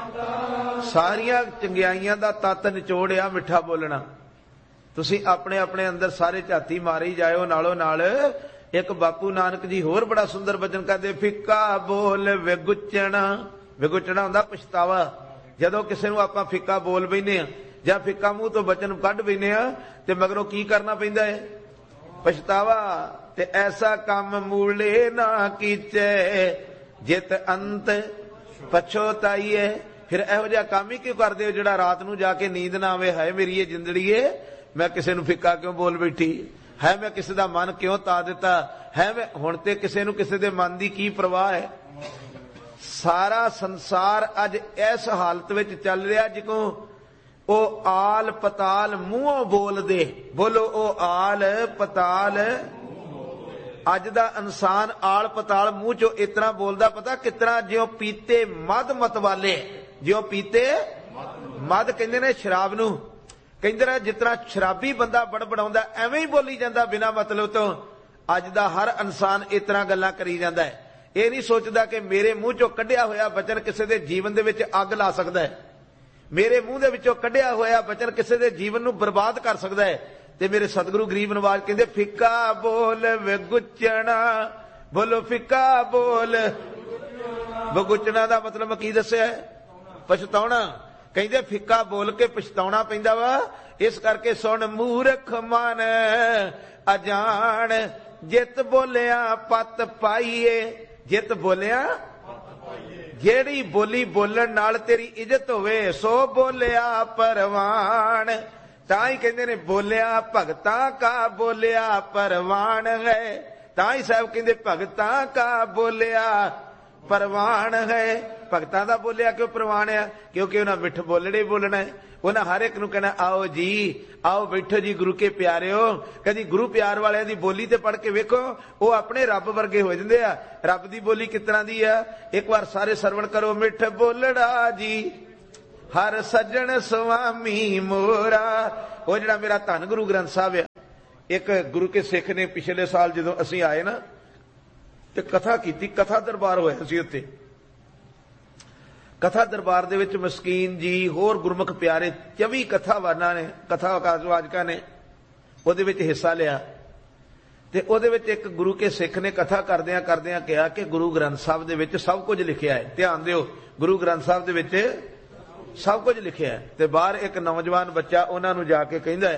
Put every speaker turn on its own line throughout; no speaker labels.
ਸਾਰੀਆਂ ਚੰਗਿਆਈਆਂ ਦਾ ਤੱਤ ਨਿਚੋੜਿਆ ਮਿੱਠਾ ਬੋਲਣਾ। ਤੁਸੀਂ ਆਪਣੇ ਆਪਣੇ ਅੰਦਰ ਸਾਰੇ ਝਾਤੀ ਮਾਰੀ ਜਾਇਓ। ਨਾਲੋਂ ਨਾਲ ਇੱਕ ਬਾਪੂ ਨਾਨਕ ਜੀ ਹੋਰ ਬੜਾ ਸੁੰਦਰ ਬਚਨ ਕਰਦੇ, ਫਿੱਕਾ ਬੋਲ ਵਿਗੁਚਣਾ। ਵਿਗੁਚਣਾ ਹੁੰਦਾ ਪਛਤਾਵਾ। ਜਦੋਂ ਕਿਸੇ ਨੂੰ ਆਪਾਂ ਫਿੱਕਾ ਬੋਲ ਬੈਨੇ ਆ ਜਾਂ ਫਿੱਕਾ ਮੂੰਹ ਤੋਂ ਬਚਨ ਕੱਢ ਬੈਨੇ ਆ ਤੇ ਮਗਰੋਂ ਕੀ ਕਰਨਾ ਪੈਂਦਾ ਹੈ? ਪਛਤਾਵਾ। ਤੇ ਐਸਾ ਕੰਮ ਮੂਲੇ ਨਾ ਕੀਚੇ ਜਿਤ ਅੰਤ ਪਛੋਤਾਈਏ। ਫਿਰ ਇਹੋ ਜਿਹਾ ਕੰਮ ਹੀ ਕਿਉਂ ਕਰਦੇ ਹੋ ਜਿਹੜਾ ਰਾਤ ਨੂੰ ਜਾ ਕੇ ਨੀਂਦ ਨਾ ਆਵੇ, ਹਾਏ ਮੇਰੀ ਇਹ ਜ਼ਿੰਦੜੀਏ ਮੈਂ ਕਿਸੇ ਨੂੰ ਫਿੱਕਾ ਕਿਉਂ ਬੋਲ ਬੈਠੀ ਹੈ, ਮੈਂ ਕਿਸੇ ਦਾ ਮਨ ਕਿਉਂ ਤਾ ਦਿੱਤਾ ਹੈ। ਮੈਂ ਹੁਣ ਤੇ ਕਿਸੇ ਨੂੰ ਕਿਸੇ ਦੇ ਮਨ ਦੀ ਕੀ ਪਰਵਾਹ ਹੈ। ਸਾਰਾ ਸੰਸਾਰ ਅੱਜ ਇਸ ਹਾਲਤ ਵਿੱਚ ਚੱਲ ਰਿਹਾ ਜਿਵੇਂ ਉਹ ਆਲ ਪਤਾਲ ਮੂੰਹੋਂ ਬੋਲਦੇ। ਬੋਲੋ ਉਹ ਆਲ ਪਤਾਲ। ਅੱਜ ਦਾ ਇਨਸਾਨ ਆਲ ਪਤਾਲ ਮੂੰਹ ਚੋਂ ਇਤਨਾ ਬੋਲਦਾ, ਪਤਾ ਕਿਤਨਾ? ਜਿਉਂ ਪੀਤੇ ਮਦ ਮਤਵਾਲੇ। ਜਿਉਂ ਪੀਤੇ ਮਦ ਕਹਿੰਦੇ ਨੇ ਸ਼ਰਾਬ ਨੂੰ, ਕਹਿੰਦੇ ਨੇ ਜਿਤਨਾ ਸ਼ਰਾਬੀ ਬੰਦਾ ਬੜਬੜਾਉਂਦਾ ਐਵੇਂ ਹੀ ਬੋਲੀ ਜਾਂਦਾ ਬਿਨਾਂ ਮਤਲਬ ਤੋਂ। ਅੱਜ ਦਾ ਹਰ ਇਨਸਾਨ ਇਤਨਾ ਗੱਲਾਂ ਕਰੀ ਜਾਂਦਾ ਹੈ। ਇਹ ਨਹੀਂ ਸੋਚਦਾ ਕਿ ਮੇਰੇ ਮੂੰਹ ਚੋਂ ਕੱਢਿਆ ਹੋਇਆ ਬਚਨ ਕਿਸੇ ਦੇ ਜੀਵਨ ਦੇ ਵਿੱਚ ਅੱਗ ਲਾ ਸਕਦਾ ਹੈ। ਮੇਰੇ ਮੂੰਹ ਦੇ ਵਿੱਚੋਂ ਕੱਢਿਆ ਹੋਇਆ ਬਚਨ ਕਿਸੇ ਦੇ ਜੀਵਨ ਨੂੰ ਬਰਬਾਦ ਕਰ ਸਕਦਾ ਹੈ। ਤੇ ਮੇਰੇ ਸਤਿਗੁਰੂ ਗਰੀਬ ਨਵਾਜ ਕਹਿੰਦੇ, ਫਿੱਕਾ ਬੋਲ ਵਿਗੁਚਣਾ। ਬੋਲੋ ਫਿੱਕਾ ਬੋਲ। ਵਿਗੁਚਣਾ ਦਾ ਮਤਲਬ ਕੀ ਦੱਸਿਆ? ਪਛਤਾਉਣਾ। ਕਹਿੰਦੇ ਫਿੱਕਾ ਬੋਲ ਕੇ ਪਛਤਾਉਣਾ ਪੈਂਦਾ ਵਾ। ਇਸ ਕਰਕੇ ਸੁਣ ਮੂਰਖ ਮਨ ਅਜਾਣ, ਜਿਤ ਬੋਲਿਆ ਪਤ ਪਾਈਏ। ਜਿਤ ਬੋਲਿਆ, ਜਿਹੜੀ ਬੋਲੀ ਬੋਲਣ ਨਾਲ ਤੇਰੀ ਇੱਜ਼ਤ ਹੋਵੇ, ਸੋ ਬੋਲਿਆ ਪਰਵਾਨ। ਤਾਂ ਹੀ ਕਹਿੰਦੇ ਨੇ ਬੋਲਿਆ ਭਗਤਾਂ ਕਾ ਬੋਲਿਆ ਪਰਵਾਨ ਹੈ। ਤਾਂ ਹੀ ਸਾਹਿਬ ਕਹਿੰਦੇ ਭਗਤਾਂ ਕਾ ਬੋਲਿਆ ਪਰਵਾਨ ਹੈ। ਭਗਤਾਂ ਦਾ ਬੋਲਿਆ ਕਿਉਂ ਪ੍ਰਵਾਨ ਆ? ਕਿਉਂਕਿ ਉਹਨਾਂ ਮਿੱਠ ਬੋਲਣੇ ਬੋਲਣਾ ਹੈ। ਉਹਨਾਂ ਹਰ ਇੱਕ ਨੂੰ ਕਹਿਣਾ ਆਓ ਜੀ, ਆਓ ਬੈਠੋ ਜੀ ਗੁਰੂ ਕੇ ਪਿਆਰਿਓ। ਕਦੀ ਗੁਰੂ ਪਿਆਰ ਵਾਲਿਆਂ ਦੀ ਬੋਲੀ ਤੇ ਪੜ੍ਹ ਕੇ ਵੇਖੋ, ਉਹ ਆਪਣੇ ਰੱਬ ਵਰਗੇ ਹੋ ਜਾਂਦੇ ਆ। ਰੱਬ ਦੀ ਬੋਲੀ ਕਿਸ ਤਰ੍ਹਾਂ ਦੀ ਆ? ਇੱਕ ਵਾਰ ਸਾਰੇ ਸਰਵਣ ਕਰੋ। ਮਿੱਠ ਬੋਲੜਾ ਜੀ ਹਰ ਸੱਜਣ ਸੁਆਮੀ ਮੋਰਾ। ਉਹ ਜਿਹੜਾ ਮੇਰਾ ਧੰਨ ਗੁਰੂ ਗ੍ਰੰਥ ਸਾਹਿਬ ਆ, ਇੱਕ ਗੁਰੂ ਕੇ ਸਿੱਖ ਨੇ ਪਿਛਲੇ ਸਾਲ ਜਦੋਂ ਅਸੀਂ ਆਏ ਨਾ ਤੇ ਕਥਾ ਕੀਤੀ, ਕਥਾ ਦਰਬਾਰ ਹੋਇਆ ਸੀ ਉੱਥੇ। ਕਥਾ ਦਰਬਾਰ ਦੇ ਵਿੱਚ ਮਸਕੀਨ ਜੀ ਹੋਰ ਗੁਰਮੁਖ ਪਿਆਰੇ 24 ਕਥਾਵਾਨਾਂ ਨੇ, ਕਥਾਵਾਚਕਾਂ ਨੇ ਉਹਦੇ ਵਿੱਚ ਹਿੱਸਾ ਲਿਆ। ਤੇ ਉਹਦੇ ਵਿੱਚ ਇੱਕ ਗੁਰੂ ਕੇ ਸਿੱਖ ਨੇ ਕਥਾ ਕਰਦਿਆਂ ਕਰਦਿਆਂ ਕਿਹਾ ਕਿ ਗੁਰੂ ਗ੍ਰੰਥ ਸਾਹਿਬ ਦੇ ਵਿੱਚ ਸਭ ਕੁਝ ਲਿਖਿਆ ਹੈ। ਧਿਆਨ ਦਿਓ, ਗੁਰੂ ਗ੍ਰੰਥ ਸਾਹਿਬ ਦੇ ਵਿੱਚ ਸਭ ਕੁਝ ਲਿਖਿਆ ਹੈ। ਤੇ ਬਾਹਰ ਇੱਕ ਨੌਜਵਾਨ ਬੱਚਾ ਉਹਨਾਂ ਨੂੰ ਜਾ ਕੇ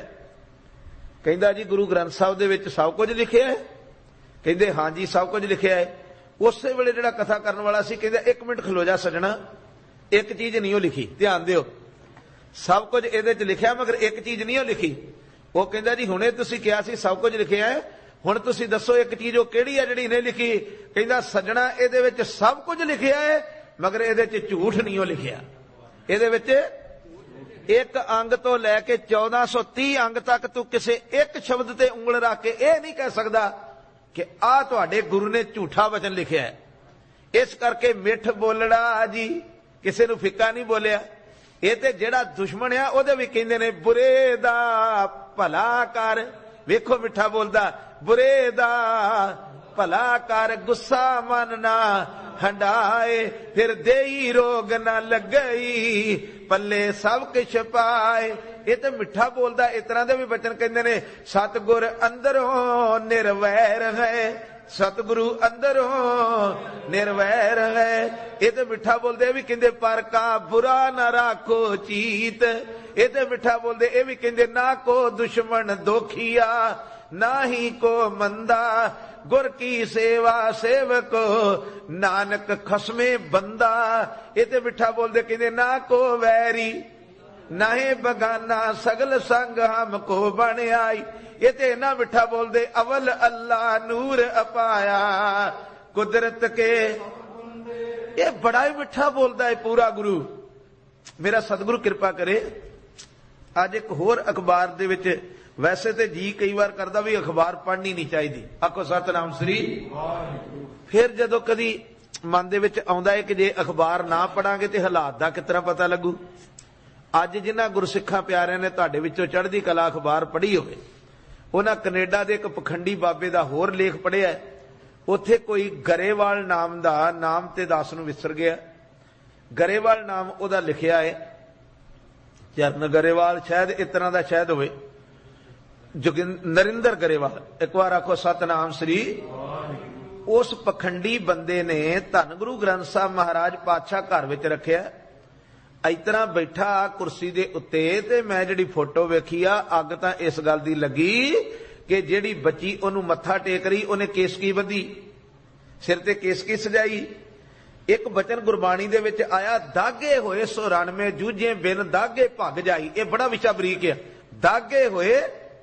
ਕਹਿੰਦਾ ਜੀ ਗੁਰੂ ਗ੍ਰੰਥ ਸਾਹਿਬ ਦੇ ਵਿੱਚ ਸਭ ਕੁਝ ਲਿਖਿਆ ਹੈ? ਕਹਿੰਦੇ ਹਾਂਜੀ ਸਭ ਕੁਝ ਲਿਖਿਆ ਹੈ। ਉਸੇ ਵੇਲੇ ਜਿਹੜਾ ਕਥਾ ਕਰਨ ਵਾਲਾ ਸੀ ਕਹਿੰਦਾ, ਇੱਕ ਮਿੰਟ ਖਲੋ ਜਾ ਸੱਜਣਾ, ਇੱਕ ਚੀਜ਼ ਨਹੀਂ ਉਹ ਲਿਖੀ। ਧਿਆਨ ਦਿਓ, ਸਭ ਕੁਝ ਇਹਦੇ ਚ ਲਿਖਿਆ ਮਗਰ ਇੱਕ ਚੀਜ਼ ਨਹੀਂ ਉਹ ਲਿਖੀ। ਉਹ ਕਹਿੰਦਾ ਜੀ ਹੁਣੇ ਤੁਸੀਂ ਕਿਹਾ ਸੀ ਸਭ ਕੁਝ ਲਿਖਿਆ ਹੈ, ਹੁਣ ਤੁਸੀਂ ਦੱਸੋ ਇੱਕ ਚੀਜ਼ ਉਹ ਕਿਹੜੀ ਹੈ ਜਿਹੜੀ ਨਹੀਂ ਲਿਖੀ? ਕਹਿੰਦਾ ਸੱਜਣਾ ਇਹਦੇ ਵਿੱਚ ਸਭ ਕੁਝ ਲਿਖਿਆ ਹੈ ਮਗਰ ਇਹਦੇ ਚ ਝੂਠ ਨਹੀਂ ਉਹ ਲਿਖਿਆ। ਇਹਦੇ ਵਿੱਚ ਇੱਕ ਅੰਗ ਤੋਂ ਲੈ ਕੇ 1430 ਅੰਗ ਤੱਕ ਤੂੰ ਕਿਸੇ ਇੱਕ ਸ਼ਬਦ ਤੇ ਉਂਗਲ ਰੱਖ ਕੇ ਇਹ ਨਹੀਂ ਕਹਿ ਸਕਦਾ ਕਿ ਆਹ ਤੁਹਾਡੇ ਗੁਰੂ ਨੇ ਝੂਠਾ ਵਚਨ ਲਿਖਿਆ ਹੈ। ਇਸ ਕਰਕੇ ਮਿੱਠ ਬੋਲਣਾ ਜੀ, ਕਿਸੇ ਨੂੰ ਫਿੱਕਾ ਨਹੀਂ ਬੋਲਿਆ। ਇਹ ਤੇ ਜਿਹੜਾ ਦੁਸ਼ਮਣ ਆ ਉਹਦੇ ਵੀ ਕਹਿੰਦੇ ਨੇ ਬੁਰੇ ਦਾ ਭਲਾ ਕਰ। ਵੇਖੋ ਮਿੱਠਾ ਬੋਲਦਾ, ਬੁਰੇ ਦਾ ਭਲਾ ਕਰ, ਗੁੱਸਾ ਮਨ ਨਾ ਹੰਡਾਏ, ਫਿਰ ਦੇਈ ਰੋਗ ਨਾ ਲੱਗਈ, ਪੱਲੇ ਸਭ ਕੁਛ ਪਾਏ। ਇਹ ਤੇ ਮਿੱਠਾ ਬੋਲਦਾ। ਇਸ ਤਰ੍ਹਾਂ ਦੇ ਵੀ ਬਚਨ ਕਹਿੰਦੇ ਨੇ, ਸਤਿਗੁਰ ਅੰਦਰੋਂ ਨਿਰਵੈਰ ਹੈ, ਸਤਿਗੁਰੂ ਅੰਦਰੋਂ ਨਿਰਵੈਰ ਹੈ। ਇਹ ਤੇ ਮਿੱਠਾ ਬੋਲਦੇ। ਇਹ ਵੀ ਕਹਿੰਦੇ ਪਰ ਕਾ ਬੁਰਾ ਨਾ ਰਾਖੋ ਚੀਤ। ਇਹ ਤੇ ਮਿੱਠਾ ਬੋਲਦੇ। ਇਹ ਵੀ ਕਹਿੰਦੇ ਨਾ ਕੋ ਦੁਸ਼ਮਣ ਦੋਖੀਆ, ਨਾ ਹੀ ਕੋ ਮੰਦਾ, ਗੁਰ ਕੀ ਸੇਵਾ ਸੇਵਕੋ, ਨਾਨਕ ਖਸਮੇ ਬੰਦਾ। ਇਹ ਤੇ ਮਿੱਠਾ ਬੋਲਦੇ। ਕਹਿੰਦੇ ਨਾ ਕੋ ਵੈਰੀ ਨਾਹੇ ਬਗਾਨਾ, ਸਗਲ ਸੰਗ ਹਮ ਕੋ ਬਣ ਆਈ। ਇਹ ਤੇ ਇੰਨਾ ਮਿੱਠਾ ਬੋਲਦੇ। ਅਵਲ ਅੱਲਾ ਨੂਰ ਅਪਾਇਆ ਕੁਦਰਤ ਕੇ। ਇਹ ਬੜਾ ਹੀ ਮਿੱਠਾ ਬੋਲਦਾ ਹੈ ਪੂਰਾ ਗੁਰੂ। ਮੇਰਾ ਸਤਿਗੁਰੂ ਕਿਰਪਾ ਕਰੇ। ਅੱਜ ਇੱਕ ਹੋਰ ਅਖਬਾਰ ਦੇ ਵਿੱਚ, ਵੈਸੇ ਤੇ ਜੀ ਕਈ ਵਾਰ ਕਰਦਾ ਵੀ ਅਖਬਾਰ ਪੜ੍ਹਨੀ ਨਹੀਂ ਚਾਹੀਦੀ। ਆਖੋ ਸਤਿਨਾਮ ਸ੍ਰੀ। ਫਿਰ ਜਦੋਂ ਕਦੀ ਮਨ ਦੇ ਵਿੱਚ ਆਉਂਦਾ ਹੈ ਕਿ ਜੇ ਅਖਬਾਰ ਨਾ ਪੜਾਂਗੇ ਤੇ ਹਾਲਾਤ ਦਾ ਕਿਸ ਤਰ੍ਹਾਂ ਪਤਾ ਲੱਗੂ। ਅੱਜ ਜਿਨ੍ਹਾਂ ਗੁਰਸਿੱਖਾਂ ਪਿਆਰਿਆਂ ਨੇ ਤੁਹਾਡੇ ਵਿੱਚੋਂ ਚੜ੍ਹਦੀ ਕਲਾ ਅਖਬਾਰ ਪੜ੍ਹੀ ਹੋਵੇ, ਉਹਨਾਂ ਕੈਨੇਡਾ ਦੇ ਇੱਕ ਪਖੰਡੀ ਬਾਬੇ ਦਾ ਹੋਰ ਲੇਖ ਪੜ੍ਹਿਆ। ਉੱਥੇ ਕੋਈ ਗਰੇਵਾਲ ਨਾਮ ਦਾ, ਨਾਮ ਤੇ ਦਾਸ ਨੂੰ ਵਿਸਰ ਗਿਆ, गरेवाल नाम उहदा लिखिया है, चरण गरेवाल शायद इस तरह का शायद होवे, नरिंदर गरेवाल। एक बार आखो सतनाम श्री। उस पखंडी बंदे ने धन गुरु ग्रंथ साहब महाराज पातशाह घर विच रखिया, इस तरह बैठा कुर्सी दे उत्ते, ते मैं जिहड़ी फोटो वेखी आ, अग तां इस गल दी लगी कि जिहड़ी बच्ची ओनू मत्था टेक रही, ओने केसकी बधी, सिर ते केसकी सजाई। एक बचन गुरबाणी दे विच आया, दागे होए 94 जूझे बिन दागे भग जाई। ये बड़ा विचा बरीक है। दागे होए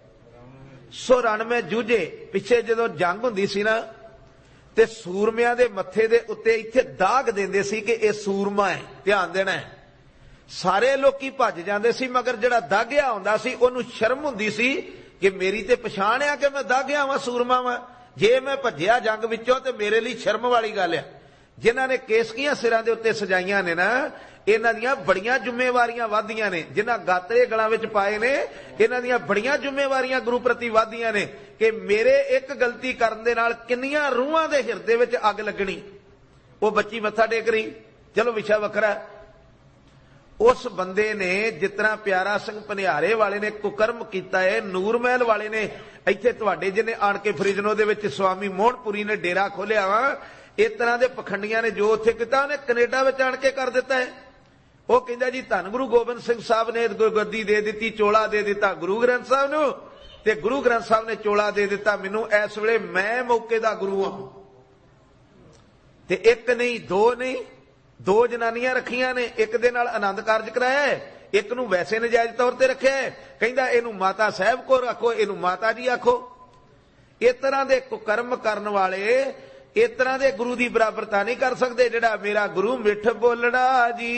94 जूझे, पिछे जदों जंग हुंदी सी ना, ते सूरमियां दे मत्थे दे उत्ते इत्थे दाग देंदे सी कि ये सूरमा है, ध्यान देना है। सारे लोकी भज जांदे सी, मगर जिहड़ा दागिया हुंदा सी ओनू शर्म हुंदी सी कि मेरी ते पछाण आ कि मैं दागिया वां, सूरमा वां। जे मैं भज्जिया जंग विचों ते मेरे लिए शर्म वाली गल है। जिन्हां ने केसकियां सिरां दे उत्ते सजाइयां ने ना, इन्हां दियां बड़ियां जिम्मेवारियां वाधियां ने। जिन्हां गातरे गलां विच पाए ने, इन्हां दियां बड़ियां जिम्मेवारियां गुरु प्रति वाधियां ने कि मेरे एक गलती करन दे नाल किन्नियां रूहां दे हिरदे विच अग लगणी। वो बच्ची मत्था टेक रही, चलो विशा वखरा। उस बंदे ने जितना प्यारा सिंह पनिहारे वाले ने कुकर्म किया है, नूर महल वाले ने इत्थे तुहाडे जिन्हें आण के फरीजनो दे विच स्वामी मोहनपुरी ने डेरा खोलिया वा, इस तरह के पखंडियां ने जो उत्थे कीता उन्हें कनेडा विच आण के कर दिता है। वो कहंदा जी धन गुरु गोबिंद सिंह साहब ने गद्दी दे दी, चोला दे दिता गुरु ग्रंथ साहब नूं, ते गुरु ग्रंथ साहब ने चोला दे दिता मैनूं। इस वेले मैं मौके दा गुरु हां। ते एक नहीं, दो नहीं, दो जनानियां रखियां ने, एक दे नाल आनंद कारज कराया है, एक नूं वैसे नजायज तौर ते रखिया है। कहंदा इहनूं माता साहब को रखो, इहनूं माता जी आखो। इस तरह के कुकर्म करन वाले इस तरह के गुरु की बराबरता नहीं कर सकते। जिहड़ा मेरा गुरु मिठ बोलड़ा जी,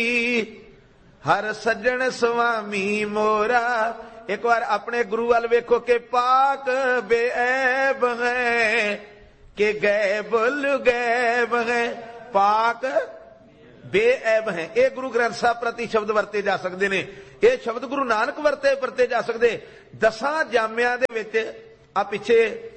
हर सज्जन स्वामी मोरा। एक बार अपने गुरु वाल वेखो कि पाक बेऐब है कि गैब गैब है, पाक बेऐब है। ये गुरु ग्रंथ साहब प्रति शब्द वरते जा सकते हैं। ये शब्द गुरु नानक वरते जा सकते। 10 जामिया दे विच आ पिछे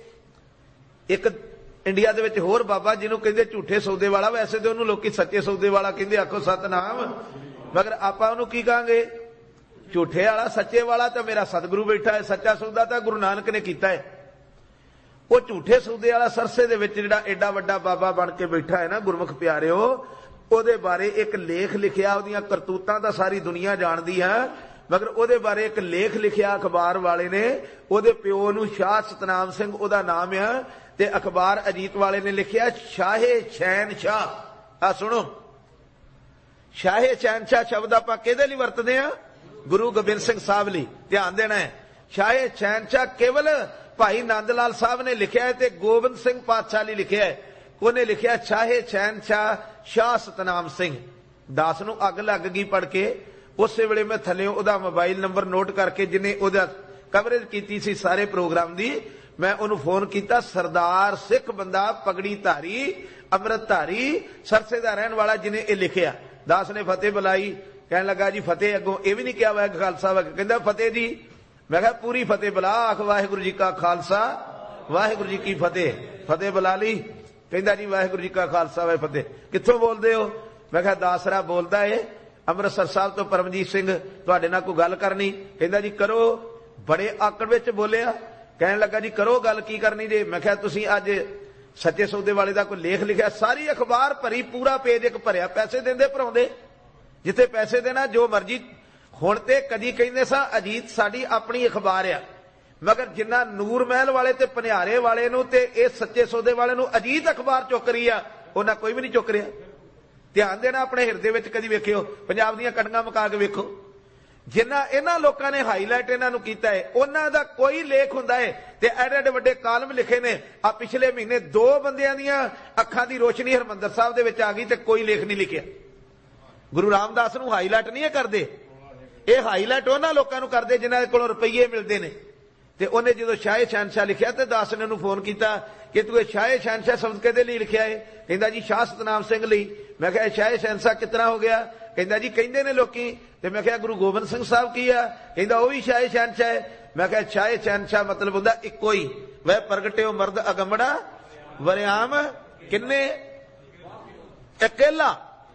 एक इंडिया दे विच होर बाबा जिन्हों कहते झूठे सौदे वाला, वैसे तो उन्होंने लोग सच्चे सौदे वाला कहते, आखो सतनाम। मगर आपां उन्होंने की कहांगे, झूठे वाला सच्चे वाला तो मेरा सतगुरु बैठा है, सच्चा सौदा तो गुरु नानक ने किया है। वो झूठे सौदे वाला सरसे दे विच जिहड़ा एडा वड्डा बाबा बन के बैठा है ना, गुरमुख प्यारिओ, ਉਹਦੇ ਬਾਰੇ ਇੱਕ ਲੇਖ ਲਿਖਿਆ, ਉਹਦੀਆਂ ਕਰਤੂਤਾਂ ਤਾਂ ਸਾਰੀ ਦੁਨੀਆ ਜਾਣਦੀ ਹੈ, ਮਗਰ ਉਹਦੇ ਬਾਰੇ ਇੱਕ ਲੇਖ ਲਿਖਿਆ ਅਖਬਾਰ ਵਾਲੇ ਨੇ। ਉਹਦੇ ਪਿਓ ਨੂੰ ਸ਼ਾਹ ਸਤਨਾਮ ਸਿੰਘ ਉਹਦਾ ਨਾਮ ਆ, ਤੇ ਅਖਬਾਰ ਅਜੀਤ ਵਾਲੇ ਨੇ ਲਿਖਿਆ ਸ਼ਾਹੇ ਸ਼ਹਿਨਸ਼ਾਹ। ਆ ਸੁਣੋ, ਸ਼ਾਹੇ ਸ਼ਹਿਨਸ਼ਾਹ ਸ਼ਬਦ ਆਪਾਂ ਕਿਹਦੇ ਲਈ ਵਰਤਦੇ ਆ? ਗੁਰੂ ਗੋਬਿੰਦ ਸਿੰਘ ਸਾਹਿਬ ਲਈ। ਧਿਆਨ ਦੇਣਾ ਹੈ, ਸ਼ਾਹੇ ਸ਼ਹਿਨਸ਼ਾਹ ਕੇਵਲ ਭਾਈ ਨੰਦ ਲਾਲ ਸਾਹਿਬ ਨੇ ਲਿਖਿਆ ਹੈ ਤੇ ਗੋਬਿੰਦ ਸਿੰਘ ਪਾਤਸ਼ਾਹ ਲਈ ਲਿਖਿਆ ਹੈ। ਉਹਨੇ ਲਿਖਿਆ ਸ਼ਾਹੇ ਸ਼ਹਿਨਸ਼ਾਹ ਸ਼ਾਹ ਸਤਨਾਮ ਸਿੰਘ। ਦਾਸ ਨੂੰ ਅੱਗ ਲੱਗ ਗਈ ਪੜ ਕੇ। ਉਸੇ ਵੇਲੇ ਮੈਂ ਥੱਲੇ ਉਹਦਾ ਮੋਬਾਈਲ ਨੰਬਰ ਨੋਟ ਕਰਕੇ, ਜਿਹਨੇ ਉਹਦਾ ਕਵਰੇਜ ਕੀਤੀ ਸੀ ਸਾਰੇ ਪ੍ਰੋਗਰਾਮ ਦੀ, ਮੈਂ ਉਹਨੂੰ ਫੋਨ ਕੀਤਾ। ਸਰਦਾਰ ਸਿੱਖ ਬੰਦਾ, ਪਗੜੀ ਧਾਰੀ, ਅੰਮ੍ਰਿਤ ਧਾਰੀ, ਸਰਸੇ ਦਾ ਰਹਿਣ ਵਾਲਾ, ਜਿਹਨੇ ਇਹ ਲਿਖਿਆ। ਦਾਸ ਨੇ ਫਤਿਹ ਬੁਲਾਈ, ਕਹਿਣ ਲੱਗਾ ਜੀ ਫਤਿਹ। ਅੱਗੋਂ ਇਹ ਵੀ ਨਹੀਂ ਕਿਹਾ ਵਾਹਿਗੁਰੂ ਖਾਲਸਾ ਵਾਹਿਗੁਰੂ, ਕਹਿੰਦਾ ਫਤਿਹ ਜੀ। ਮੈਂ ਕਿਹਾ ਪੂਰੀ ਫਤਿਹ ਬੁਲਾ, ਆਖ ਵਾਹਿਗੁਰੂ ਜੀ ਕਾ ਖਾਲਸਾ ਵਾਹਿਗੁਰੂ ਜੀ ਕੀ ਫਤਿਹ। ਫਤਿਹ ਬੁਲਾ ਲਈ। ਕਹਿੰਦਾ ਜੀ ਵਾਹਿਗੁਰੂ ਜੀ ਕਾ ਖਾਲਸਾ ਵਾਹਿ ਫਤਿਹ। ਕਿੱਥੋਂ ਬੋਲਦੇ ਹੋ? ਮੈਂ ਕਿਹਾ ਦਾਸਰਾ ਬੋਲਦਾ ਏ, ਅੰਮ੍ਰਿਤਸਰ ਸਾਹਿਬ ਤੋਂ ਪਰਮਜੀਤ ਸਿੰਘ, ਤੁਹਾਡੇ ਨਾਲ ਕੋਈ ਗੱਲ ਕਰਨੀ। ਕਹਿੰਦਾ ਜੀ ਕਰੋ। ਬੜੇ ਆਕੜ ਵਿੱਚ ਬੋਲਿਆ। ਕਹਿਣ ਲੱਗਾ ਜੀ ਕਰੋ ਗੱਲ, ਕੀ ਕਰਨੀ ਜੇ? ਮੈਂ ਕਿਹਾ ਤੁਸੀਂ ਅੱਜ ਸੱਚੇ ਸੌਦੇ ਵਾਲੇ ਦਾ ਕੋਈ ਲੇਖ ਲਿਖਿਆ, ਸਾਰੀ ਅਖਬਾਰ ਭਰੀ, ਪੂਰਾ ਪੇਜ ਇੱਕ ਭਰਿਆ, ਪੈਸੇ ਦਿੰਦੇ ਭਰਾਉਂਦੇ, ਜਿੱਥੇ ਪੈਸੇ ਦੇਣਾ ਜੋ ਮਰਜੀ। ਹੁਣ ਤੇ ਕਦੀ ਕਹਿੰਦੇ ਸਾਂ ਅਜੀਤ ਸਾਡੀ ਆਪਣੀ ਅਖਬਾਰ ਆ, ਮਗਰ ਜਿੰਨਾ ਨੂਰ ਮਹਿਲ ਵਾਲੇ ਤੇ ਪਨਿਆਰੇ ਵਾਲੇ ਨੂੰ ਤੇ ਇਹ ਸੱਚੇ ਸੌਦੇ ਵਾਲੇ ਨੂੰ ਅਜੀਤ ਅਖਬਾਰ ਚੁੱਕ ਰਹੀ ਆ, ਉਹਨਾਂ ਕੋਈ ਵੀ ਨਹੀਂ ਚੁੱਕ ਰਿਹਾ। ਧਿਆਨ ਦੇਣਾ, ਆਪਣੇ ਹਿਰਦੇ ਵਿੱਚ ਕਦੀ ਵੇਖਿਓ, ਪੰਜਾਬ ਦੀਆਂ ਕਣੀਆਂ ਮਕਾ ਕੇ ਵੇਖੋ। ਜਿੰਨਾ ਇਹਨਾਂ ਲੋਕਾਂ ਨੇ ਹਾਈਲਾਈਟ ਇਹਨਾਂ ਨੂੰ ਕੀਤਾ ਹੈ, ਉਹਨਾਂ ਦਾ ਕੋਈ ਲੇਖ ਹੁੰਦਾ ਹੈ ਤੇ ਐਡੇ ਐਡੇ ਵੱਡੇ ਕਾਲਮ ਲਿਖੇ ਨੇ। ਆ ਪਿਛਲੇ ਮਹੀਨੇ 2 ਬੰਦਿਆਂ ਦੀਆਂ ਅੱਖਾਂ ਦੀ ਰੋਸ਼ਨੀ ਹਰਮੰਦਰ ਸਾਹਿਬ ਦੇ ਵਿੱਚ ਆ ਗਈ ਤੇ ਕੋਈ ਲੇਖ ਨਹੀਂ ਲਿਖਿਆ। ਗੁਰੂ ਰਾਮਦਾਸ ਨੂੰ ਹਾਈਲਾਈਟ ਨਹੀਂ ਕਰਦੇ, ਇਹ ਹਾਈਲਾਈਟ ਉਹਨਾਂ ਲੋਕਾਂ ਨੂੰ ਕਰਦੇ ਜਿਨ੍ਹਾਂ ਦੇ ਕੋਲੋਂ ਰੁਪਈਏ ਮਿਲਦੇ ਨੇ। ਤੇ ਉਹਨੇ ਜਦੋਂ ਸ਼ਾਹੇ ਸ਼ਹਿਨਸ਼ਾਹ ਲਿਖਿਆ ਤੇ ਦਾਸ ਨੇ ਉਹਨੂੰ ਫੋਨ ਕੀਤਾ ਕਿ ਤੂੰ ਇਹ ਸ਼ਾਹੇ ਸ਼ਹਿਨਸ਼ਾਹ ਸ਼ਬਦ ਕਿਹਦੇ ਲਈ ਲਿਖਿਆ ਹੈ? ਕਹਿੰਦਾ ਜੀ ਸ਼ਾਹ ਸਤਨਾਮ ਸਿੰਘ ਲਈ। ਮੈਂ ਕਿਹਾ ਸ਼ਾਹੇ ਸ਼ਹਿਨਸ਼ਾਹ ਕਿਤਨਾ ਹੋ ਗਿਆ? ਕਹਿੰਦਾ ਜੀ ਕਹਿੰਦੇ ਨੇ ਲੋਕੀ। ਤੇ ਮੈਂ ਕਿਹਾ ਗੁਰੂ ਗੋਬਿੰਦ ਸਿੰਘ ਸਾਹਿਬ ਕੀ ਆ? ਕਹਿੰਦਾ ਉਹ ਵੀ ਸ਼ਾਹੇ ਸ਼ਹਿਨਸ਼ਾਹ ਹੈ। ਮੈਂ ਕਿਹਾ ਸ਼ਾਹੇ ਸ਼ਹਿਨਸ਼ਾਹ ਮਤਲਬ ਹੁੰਦਾ ਇੱਕੋ ਹੀ, ਵੈ ਪ੍ਰਗਟਿਓ ਮਰਦ ਅਗੰਮੜਾ ਵਰਿਆਮ ਕਿੰਨੇ ਇਕੱਲਾ।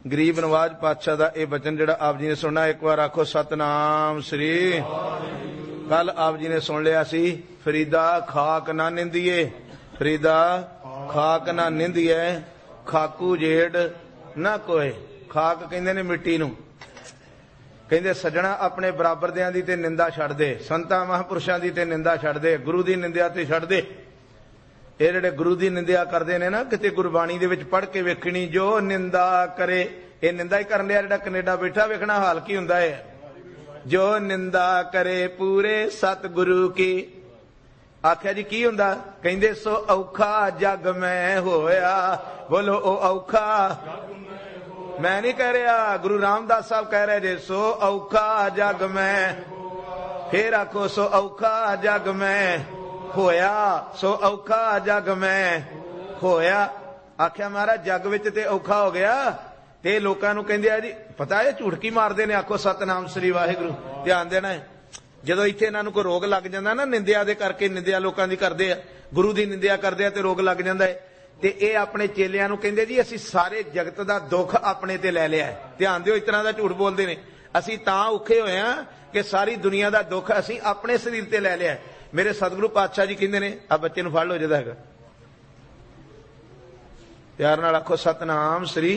ਗਰੀਬ ਨਵਾਜ ਪਾਤਸ਼ਾਹ ਦਾ ਇਹ ਬਚਨ ਜਿਹੜਾ ਆਪ ਜੀ ਨੇ ਸੁਣਨਾ, ਇੱਕ ਵਾਰ ਆਖੋ ਸਤਨਾਮ ਸ੍ਰੀ। ਕੱਲ ਆਪ ਜੀ ਨੇ ਸੁਣ ਲਿਆ ਸੀ, ਫਰੀਦਾ ਖਾਕ ਨਾ ਨਿੰਦੀਏ, ਫਰੀਦਾ ਖਾਕ ਨਾ ਨਿੰਦੀਏ, ਖਾਕੂ ਜੇੜ ਨਾ ਕੋਏ। ਖਾਕ ਕਹਿੰਦੇ ਨੇ ਮਿੱਟੀ ਨੂੰ। ਕਹਿੰਦੇ ਸੱਜਣਾ ਆਪਣੇ ਬਰਾਬਰ ਦਿਆਂ ਦੀ ਤੇ ਨਿੰਦਾ ਛੱਡ ਦੇ, ਸੰਤਾਂ ਮਹਾਂਪੁਰਸ਼ਾਂ ਦੀ ਤੇ ਨਿੰਦਾ ਛੱਡ ਦੇ, ਗੁਰੂ ਦੀ ਨਿੰਦਿਆ ਤੇ ਛੱਡ ਦੇ। ਇਹ ਜਿਹੜੇ ਗੁਰੂ ਦੀ ਨਿੰਦਿਆ ਕਰਦੇ ਨੇ ਨਾ, ਕਿਤੇ ਗੁਰਬਾਣੀ ਦੇ ਵਿੱਚ ਪੜ੍ਹ ਕੇ ਵੇਖਣੀ, ਜੋ ਨਿੰਦਾ ਕਰੇ, ਇਹ ਨਿੰਦਾ ਹੀ ਕਰਨ ਲਿਆ। ਜਿਹੜਾ ਕੈਨੇਡਾ ਬੈਠਾ ਵੇਖਣਾ ਹਾਲ ਕੀ ਹੁੰਦਾ ਹੈ। ਜੋ ਨਿੰਦਾ ਕਰੇ ਪੂਰੇ ਸਤਿਗੁਰੂ ਕੀ। ਆਖਿਆ ਜੀ ਕੀ ਹੁੰਦਾ? ਕਹਿੰਦੇ ਸੋ ਔਖਾ ਜਗ ਮੈਂ ਹੋਇਆ। ਬੋਲੋ ਉਹ ਔਖਾ ਮੈਂ ਨਹੀਂ ਕਹਿ ਰਿਹਾ, ਗੁਰੂ ਰਾਮਦਾਸ ਸਾਹਿਬ ਕਹਿ ਰਹੇ ਜੇ ਸੋ ਔਖਾ ਜਗ ਮੈਂ। ਫੇਰ ਆਖੋ ਸੋ ਔਖਾ ਜਗ ਮੈਂ ਹੋਇਆ, ਸੋ ਔਖਾ ਜਗ ਮੈਂ ਹੋਇਆ। ਆਖਿਆ ਮਹਾਰਾਜ ਜੱਗ ਵਿੱਚ ਤੇ ਔਖਾ ਹੋ ਗਿਆ, ਤੇ ਲੋਕਾਂ ਨੂੰ ਕਹਿੰਦੇ ਆ ਜੀ ਪਤਾ ਇਹ ਝੂਠ ਕੀ ਮਾਰਦੇ ਨੇ। ਆਖੋ ਸਤਨਾਮ ਸ੍ਰੀ ਵਾਹਿਗੁਰੂ। ਧਿਆਨ ਦੇਣਾ ਹੈ। ਜਦੋਂ ਇੱਥੇ ਇਹਨਾਂ ਨੂੰ ਕੋਈ ਰੋਗ ਲੱਗ ਜਾਂਦਾ ਨਾ, ਨਿੰਦਿਆ ਦੇ ਕਰਕੇ, ਨਿੰਦਿਆ ਲੋਕਾਂ ਦੀ ਕਰਦੇ ਆ, ਗੁਰੂ ਦੀ ਨਿੰਦਿਆ ਕਰਦੇ ਆ ਤੇ ਰੋਗ ਲੱਗ ਜਾਂਦਾ ਹੈ, ਤੇ ਇਹ ਆਪਣੇ ਚੇਲਿਆਂ ਨੂੰ ਕਹਿੰਦੇ ਜੀ ਅਸੀਂ ਸਾਰੇ ਜਗਤ ਦਾ ਦੁੱਖ ਆਪਣੇ ਤੇ ਲੈ ਲਿਆ। ਧਿਆਨ ਦਿਓ, ਇਸ ਤਰ੍ਹਾਂ ਦਾ ਝੂਠ ਬੋਲਦੇ ਨੇ। ਅਸੀਂ ਤਾਂ ਔਖੇ ਹੋਏ ਆ ਕਿ ਸਾਰੀ ਦੁਨੀਆ ਦਾ ਦੁੱਖ ਅਸੀਂ ਆਪਣੇ ਸਰੀਰ ਤੇ ਲੈ ਲਿਆ। ਮੇਰੇ ਸਤਿਗੁਰੂ ਪਾਤਸ਼ਾਹ ਜੀ ਕਹਿੰਦੇ ਨੇ, ਆ ਬੱਚੇ ਨੂੰ ਫੜ ਲਓ ਜਿਹਦਾ ਹੈਗਾ, ਪਿਆਰ ਨਾਲ ਆਖੋ ਸਤਨਾਮ ਸ੍ਰੀ।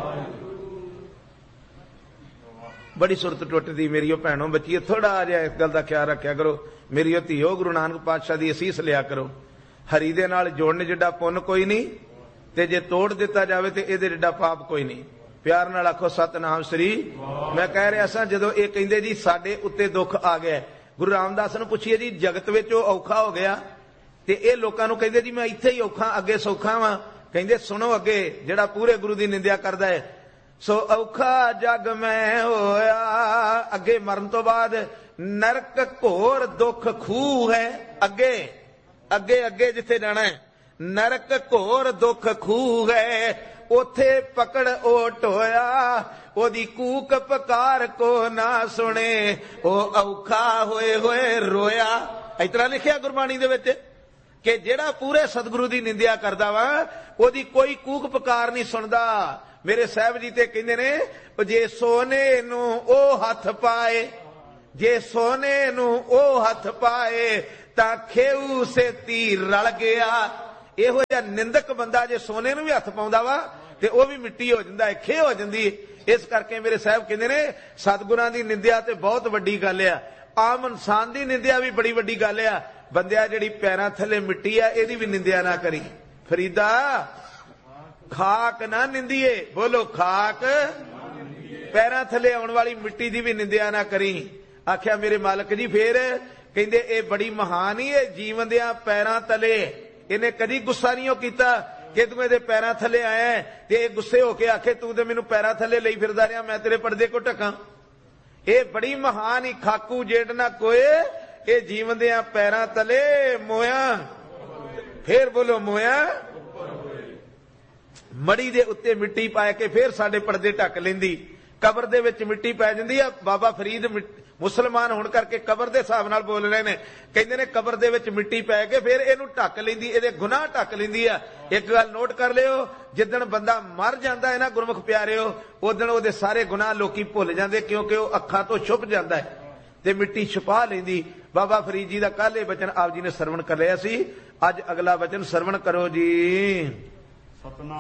ਬੜੀ ਸੁਰਤ ਟੁੱਟਦੀ ਮੇਰੀਓ ਭੈਣੋ ਬੱਚੀਓ, ਥੋੜਾ ਜਿਹਾ ਇਸ ਗੱਲ ਦਾ ਖਿਆਲ ਰੱਖਿਆ ਕਰੋ। ਮੇਰੀਓ ਧੀਓ, ਗੁਰੂ ਨਾਨਕ ਪਾਤਸ਼ਾਹ ਦੀ ਅਸੀਸ ਲਿਆ ਕਰੋ। ਹਰੀ ਦੇ ਨਾਲ ਜੋੜਨ ਜਿੱਡਾ ਪੁੰਨ ਕੋਈ ਨਹੀਂ, ਤੇ ਜੇ ਤੋੜ ਦਿੱਤਾ ਜਾਵੇ ਤੇ ਇਹਦੇ ਜਿੱਡਾ ਪਾਪ ਕੋਈ ਨਹੀਂ। ਪਿਆਰ ਨਾਲ ਆਖੋ ਸਤਨਾਮ ਸ੍ਰੀ। ਮੈਂ ਕਹਿ ਰਿਹਾ ਸਾਂ, ਜਦੋਂ ਇਹ ਕਹਿੰਦੇ ਜੀ ਸਾਡੇ ਉੱਤੇ ਦੁੱਖ ਆ ਗਿਆ, ਗੁਰੂ ਰਾਮਦਾਸ ਨੂੰ ਪੁੱਛੀਏ ਜੀ ਜਗਤ ਵਿੱਚ ਉਹ ਔਖਾ ਹੋ ਗਿਆ, ਤੇ ਇਹ ਲੋਕਾਂ ਨੂੰ ਕਹਿੰਦੇ ਜੀ ਮੈਂ ਇੱਥੇ ਹੀ ਔਖਾ ਅੱਗੇ ਸੌਖਾ ਵਾਂ। ਕਹਿੰਦੇ ਸੁਣੋ ਅੱਗੇ, ਜਿਹੜਾ ਪੂਰੇ ਗੁਰੂ ਦੀ ਨਿੰਦਿਆ ਕਰਦਾ ਹੈ, ਸੋ ਔਖਾ ਜਗ ਮੈਂ ਹੋਇਆ। ਅੱਗੇ ਮਰਨ ਤੋਂ ਬਾਅਦ ਨਰਕ ਘੋਰ ਦੁੱਖ ਖੂਹ ਹੈ। ਅੱਗੇ ਅੱਗੇ ਅੱਗੇ ਜਿੱਥੇ ਜਾਣਾ ਹੈ, ਨਰਕ ਘੋਰ ਦੁੱਖ ਖੂਹ ਹੈ, ਉਥੇ ਪਕੜ ਓਟ ਹੋਇਆ। ਉਹਦੀ ਕੂਕ ਪੁਕਾਰ ਕੋ ਨਾ ਸੁਣੇ, ਉਹ ਔਖਾ ਹੋਏ ਹੋਏ ਰੋਇਆ। ਇਸ ਤਰ੍ਹਾਂ ਲਿਖਿਆ ਗੁਰਬਾਣੀ ਦੇ ਵਿੱਚ ਕਿ ਜਿਹੜਾ ਪੂਰੇ ਸਤਿਗੁਰੂ ਦੀ ਨਿੰਦਿਆ ਕਰਦਾ ਵਾ, ਉਹਦੀ ਕੋਈ ਕੂਕ ਪੁਕਾਰ ਨਹੀਂ ਸੁਣਦਾ। ਮੇਰੇ ਸਾਹਿਬ ਜੀ ਤੇ ਕਹਿੰਦੇ ਨੇ, ਜੇ ਸੋਨੇ ਨੂੰ ਉਹ ਹੱਥ ਪਾਏ, ਜੇ ਸੋਨੇ ਨੂੰ ਉਹ ਹੱਥ ਪਾਏ, ਤਾਂ ਖੇਊ ਸੇਤੀ ਰਲ ਗਿਆ। ਇਹੋ ਜਿਹਾ ਨਿੰਦਕ ਬੰਦਾ ਜੇ ਸੋਨੇ ਨੂੰ ਵੀ ਹੱਥ ਪਾਉਂਦਾ ਵਾ, ਤੇ ਉਹ ਵੀ ਮਿੱਟੀ ਹੋ ਜਾਂਦਾ ਹੈ, ਖੇ ਹੋ ਜਾਂਦੀ ਹੈ। ਇਸ ਕਰਕੇ ਮੇਰੇ ਸਾਹਿਬ ਕਹਿੰਦੇ ਨੇ, ਸਤਿਗੁਰਾਂ ਦੀ ਨਿੰਦਿਆ ਤੇ ਬਹੁਤ ਵੱਡੀ ਗੱਲ ਆ। ਆਮ ਇਨਸਾਨ ਦੀ ਨਿੰਦਿਆ ਵੀ ਬੜੀ ਵੱਡੀ ਗੱਲ ਆ। ਬੰਦਿਆ ਜਿਹੜੀ ਪੈਰਾਂ ਥੱਲੇ ਮਿੱਟੀ ਆ, ਇਹਦੀ ਵੀ ਨਿੰਦਿਆ ਨਾ ਕਰੀ। ਫਰੀਦਾ ਖਾਕ ਨਾ ਨਿੰਦੀਏ। ਬੋਲੋ ਖਾਕ। ਪੈਰਾਂ ਥੱਲੇ ਆਉਣ ਵਾਲੀ ਮਿੱਟੀ ਦੀ ਵੀ ਨਿੰਦਿਆ ਨਾ ਕਰੀ। ਆਖਿਆ ਮੇਰੇ ਮਾਲਕ ਜੀ। ਫੇਰ ਕਹਿੰਦੇ ਇਹ ਬੜੀ ਮਹਾਨ ਹੀ ਹੈ, ਜੀਵਨ ਦਿਆਂ ਪੈਰਾਂ ਤਲੇ ਇਹਨੇ ਕਦੀ ਗੁੱਸਾ ਨਹੀਂ ਕੀਤਾ ਕਿ ਤੂੰ ਇਹਦੇ ਪੈਰਾਂ ਥੱਲੇ ਆਇਆ, ਤੇ ਇਹ ਗੁੱਸੇ ਹੋ ਕੇ ਆਖੇ ਤੂੰ ਤੇ ਮੈਨੂੰ ਪੈਰਾਂ ਥੱਲੇ ਲਈ ਫਿਰਦਾ ਰਿਹਾ, ਮੈਂ ਤੇਰੇ ਪਰਦੇ ਕੋ ਢਕਾਂ। ਇਹ ਬੜੀ ਮਹਾਨ ਹੀ, ਖਾਕੂ ਜੇੜ ਨਾ ਕੋਏ, ਇਹ ਜੀਵਨ ਦਿਆਂ ਪੈਰਾਂ ਤਲੇ ਮੋਇਆ। ਫੇਰ ਬੋਲੋ ਮੋਇਆ। ਮੜੀ ਦੇ ਉੱਤੇ ਮਿੱਟੀ ਪਾ ਕੇ ਫੇਰ ਸਾਡੇ ਪਰਦੇ ਢੱਕ ਲੈਂਦੀ। ਕਬਰ ਦੇ ਵਿੱਚ ਮਿੱਟੀ ਪੈ ਜਾਂਦੀ ਆ। ਬਾਬਾ ਫਰੀਦ ਮੁਸਲਮਾਨ ਹੋਣ ਕਰਕੇ ਕਬਰ ਦੇ ਹਿਸਾਬ ਨਾਲ ਬੋਲ ਰਹੇ ਨੇ। ਕਹਿੰਦੇ ਨੇ ਕਬਰ ਦੇ ਵਿੱਚ ਮਿੱਟੀ ਪੈ ਕੇ ਫਿਰ ਇਹਨੂੰ ਢੱਕ ਲੈਂਦੀ, ਇਹਦੇ ਗੁਨਾਹ ਢੱਕ ਲੈਂਦੀ ਆ। ਇੱਕ ਗੱਲ ਨੋਟ ਕਰ ਲਿਓ, ਜਿੱਦਣ ਬੰਦਾ ਮਰ ਜਾਂਦਾ ਹੈ ਨਾ ਗੁਰਮੁਖ ਪਿਆਰਿਓ, ਉਦਣ ਉਹਦੇ ਸਾਰੇ ਗੁਨਾਹ ਲੋਕੀ ਭੁੱਲ ਜਾਂਦੇ, ਕਿਉਂਕਿ ਉਹ ਅੱਖਾਂ ਤੋਂ ਛੁਪ ਜਾਂਦਾ ਹੈ ਤੇ ਮਿੱਟੀ ਛੁਪਾ ਲੈਂਦੀ। ਬਾਬਾ ਫਰੀਦ ਜੀ ਦਾ ਕੱਲ੍ਹ ਇਹ ਬਚਨ ਆਪ ਜੀ ਨੇ ਸਰਵਣ ਕਰ ਲਿਆ ਸੀ। ਅੱਜ ਅਗਲਾ ਬਚਨ ਸਰਵਣ ਕਰੋ ਜੀ।